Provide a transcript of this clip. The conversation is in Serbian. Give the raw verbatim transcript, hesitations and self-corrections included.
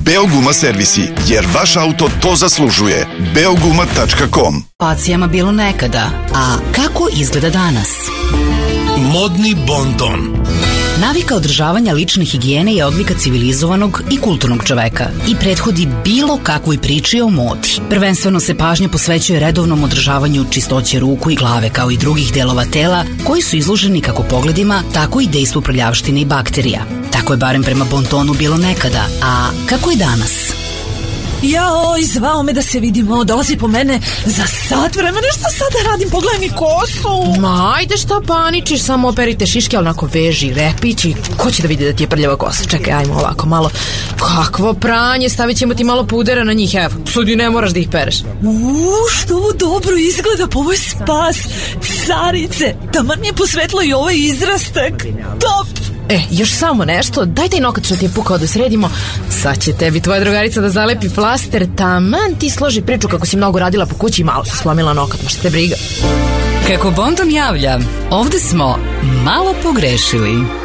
Beoguma servisi, jer vaš auto to zaslužuje. beoguma tačka com. Pacijama bilo nekada, a kako izgleda danas? Modni bonton. Navika održavanja lične higijene je odlika civilizovanog i kulturnog čoveka i prethodi bilo kakvoj priči o modi. Prvenstveno se pažnja posvećuje redovnom održavanju čistoće ruku i glave kao i drugih delova tela koji su izloženi kako pogledima, tako i dejstvu prljavštine i bakterija. Tako je barem prema bontonu bilo nekada, a kako je danas? Jao, zvao me da se vidimo, dolazi po mene za sat vremena, šta sada radim, pogledaj mi kosu. Ma, ajde šta paničiš, samo operite šiške, ali onako veži, repić i ko će da vidi da ti je prljava kosa? Čekaj, ajmo ovako malo, kakvo pranje, stavit ćemo ti malo pudera na njih, evo, sudi ne moraš da ih pereš. Uuu, što ovo dobro izgleda, pa ovo je spas, carice, taman mi je posvetlo i ovaj izrastak, top. E, još samo nešto, daj taj nokat što ti je pukao da sredimo. Sad će tebi tvoja drugarica da zalepi plaster, taman ti složi priču kako si mnogo radila po kući i malo si slomila nokat, ma šta te briga. Kako bonton javlja, ovde smo malo pogrešili.